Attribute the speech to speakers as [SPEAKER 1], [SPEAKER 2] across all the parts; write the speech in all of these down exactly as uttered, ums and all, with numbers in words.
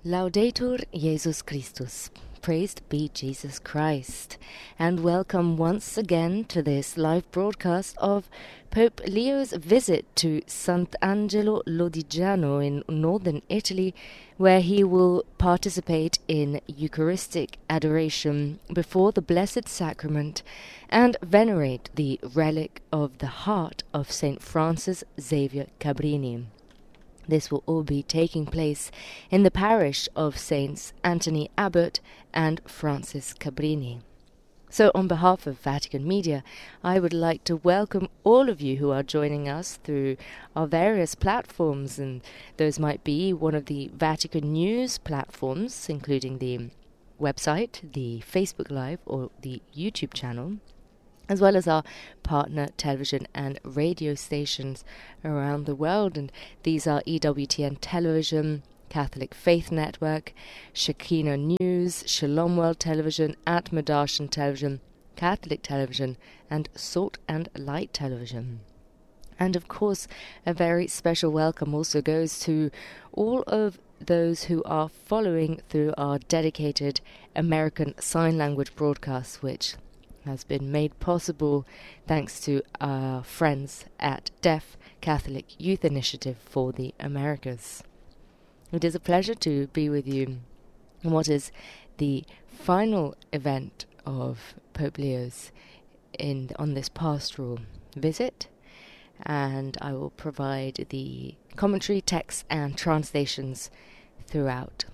[SPEAKER 1] Laudetur Jesus Christus. Praised be Jesus Christ. And welcome once again to this live broadcast of Pope Leo's visit to Sant'Angelo Lodigiano in northern Italy, where he will participate in Eucharistic adoration before the Blessed Sacrament and venerate the relic of the heart of Saint Francis Xavier Cabrini. This will all be taking place in the parish of Saints Anthony Abbot and Francis Cabrini. So on behalf of Vatican Media, I would like to welcome all of you who are joining us through our various platforms, and those might be one of the Vatican News platforms, including the website, the Facebook Live or the YouTube channel, as well as our partner television and radio stations around the world. And these are E W T N Television, Catholic Faith Network, Shekinah News, Shalom World Television, Atma Darshan Television, Catholic Television, and Salt and Light Television. And of course, a very special welcome also goes to all of those who are following through our dedicated American Sign Language broadcast, which has been made possible thanks to our friends at Deaf Catholic Youth Initiative for the Americas. It is a pleasure to be with you in what is the final event of Pope Leo's in on this pastoral visit, and I will provide the commentary, text and translations throughout.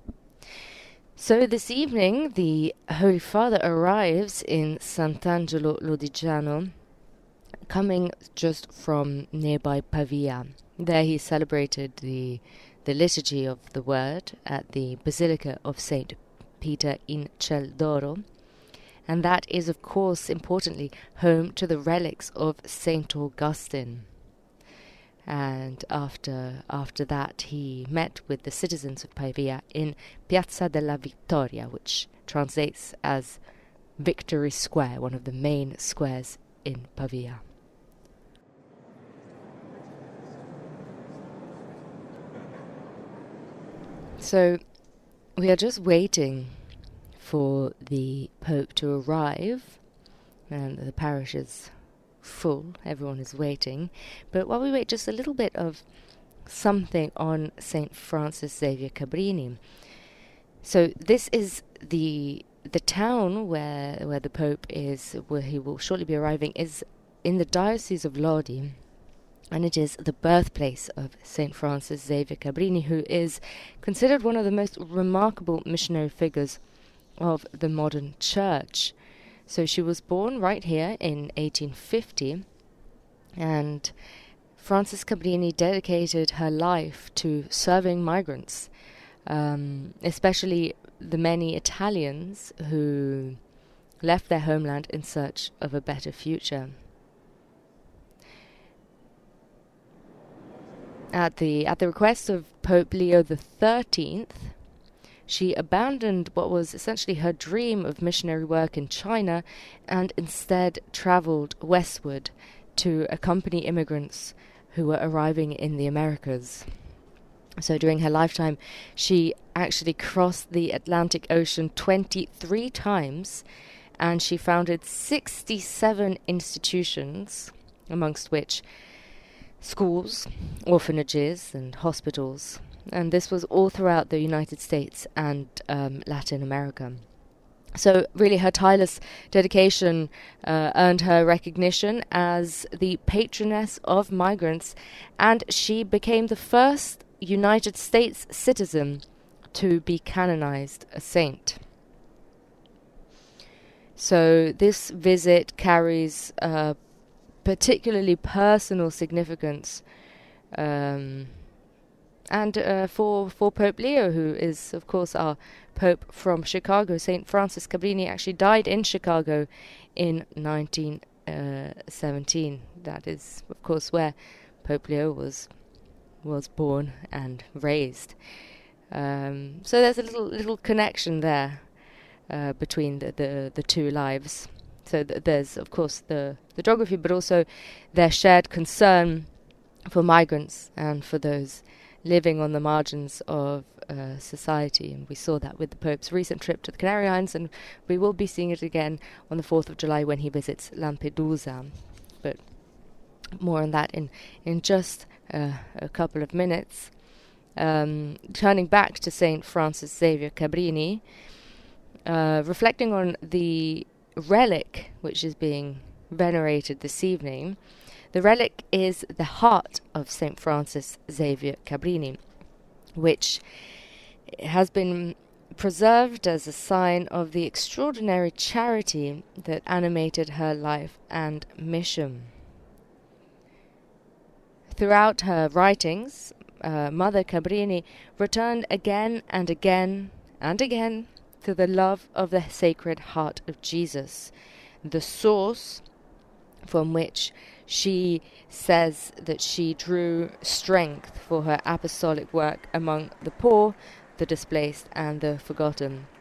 [SPEAKER 1] So this evening, the Holy Father arrives in Sant'Angelo Lodigiano, coming just from nearby Pavia. There he celebrated the the liturgy of the Word at the Basilica of Saint Peter in Ciel d'Oro, and that is, of course, importantly, home to the relics of Saint Augustine. And after after that, he met with the citizens of Pavia in Piazza della Vittoria, which translates as Victory Square, one of the main squares in Pavia. So we are just waiting for the Pope to arrive, and the parish is full, everyone is waiting. But while we wait, just a little bit of something on Saint Francis Xavier Cabrini. So this is the the town where where the Pope is, where he will shortly be arriving, is in the Diocese of Lodi, and it is the birthplace of Saint Francis Xavier Cabrini, who is considered one of the most remarkable missionary figures of the modern church. So she was born right here in eighteen fifty, and Francis Cabrini dedicated her life to serving migrants, um, especially the many Italians who left their homeland in search of a better future. At the at the request of Pope Leo the thirteenth, she abandoned what was essentially her dream of missionary work in China and instead traveled westward to accompany immigrants who were arriving in the Americas. So during her lifetime, she actually crossed the Atlantic Ocean twenty-three times, and she founded sixty-seven institutions, amongst which schools, orphanages, and hospitals. And this was all throughout the United States and um, Latin America. So really her tireless dedication uh, earned her recognition as the patroness of migrants, and she became the first United States citizen to be canonized a saint. So this visit carries uh, particularly personal significance um And uh, for, for Pope Leo, who is, of course, our Pope from Chicago. Saint Francis Cabrini actually died in Chicago in nineteen seventeen. That is, of course, where Pope Leo was was born and raised. Um, so there's a little little connection there uh, between the, the, the two lives. So th- there's, of course, the, the geography, but also their shared concern for migrants and for those living on the margins of uh, society. And we saw that with the Pope's recent trip to the Canary Islands, and we will be seeing it again on the fourth of July when he visits Lampedusa. But more on that in, in just uh, a couple of minutes. Um, turning back to Saint Francis Xavier Cabrini, uh, reflecting on the relic which is being venerated this evening. The relic is the heart of Saint Francis Xavier Cabrini, which has been preserved as a sign of the extraordinary charity that animated her life and mission. Throughout her writings, uh, Mother Cabrini returned again and again and again to the love of the Sacred Heart of Jesus, the source from which she says that she drew strength for her apostolic work among the poor, the displaced, and the forgotten.